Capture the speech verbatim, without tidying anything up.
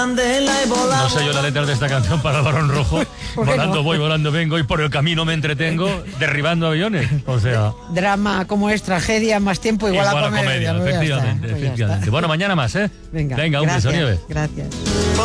No sé yo la letra de esta canción para el Barón Rojo. Bueno. Volando voy, volando vengo y por el camino me entretengo derribando aviones. O sea, Drama como es tragedia, más tiempo igual, igual a comedia. a comedia, Pues ya está, efectivamente, pues ya efectivamente. está. Bueno, mañana más, ¿eh? Venga, Venga, un beso, gracias, Nieves. gracias.